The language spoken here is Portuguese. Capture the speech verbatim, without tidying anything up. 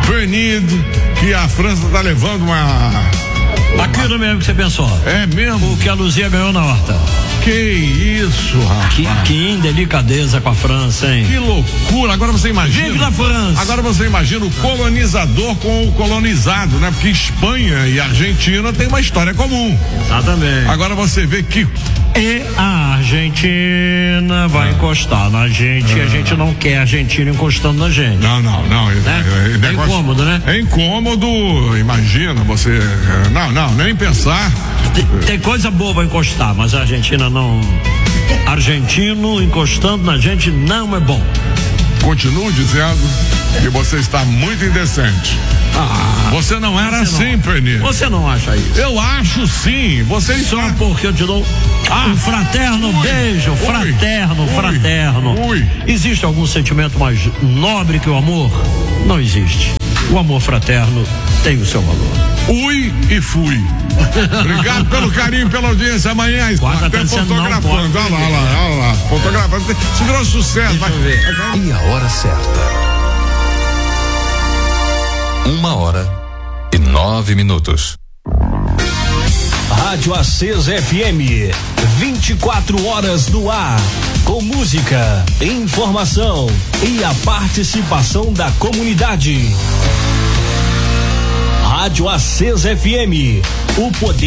Benid, que a França tá levando uma... Aquilo mesmo que você pensou. É mesmo? O que a Luzia ganhou na horta. Que isso, rapaz. Que, que indelicadeza com a França, hein? Que loucura. Agora você imagina. Vive na França. Agora você imagina o colonizador com o colonizado, né? Porque Espanha e Argentina tem uma história comum. Exatamente. Agora você vê que... E a Argentina vai ah. encostar na gente ah. e a gente não quer a Argentina encostando na gente. Não, não, não. Né? É, é, é, é incômodo, né? É incômodo, imagina você. Não, não, nem pensar. Tem, tem coisa boa pra encostar, mas a Argentina não. Argentino encostando na gente não é bom. Continuo dizendo que você está muito indecente. Ah, você não era você assim, Penir. Você não acha isso? Eu acho sim. Você Só está... porque eu te dou ah, um fraterno ui, beijo, ui, fraterno, ui, fraterno. Ui. Existe algum sentimento mais nobre que o amor? Não existe. O amor fraterno tem o seu valor. Ui e fui. Obrigado pelo carinho, pela audiência. Amanhã Guarda até fotografando. Olha lá, olha lá, olha lá. Fotografando. Se virou sucesso. Vai ver. E a hora certa. Uma hora e nove minutos. Rádio Acesa F M, vinte e quatro horas no ar, com música, informação e a participação da comunidade. Rádio Acesa F M, o poder